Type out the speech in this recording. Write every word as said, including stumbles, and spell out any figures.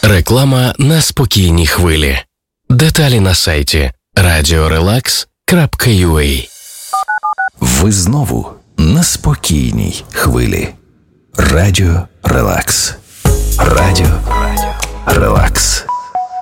Реклама на спокійній хвилі. Деталі на сайті радіо релакс крапка ю а. Ви знову на спокійній хвилі. Радіо Релакс. Радіо Релакс.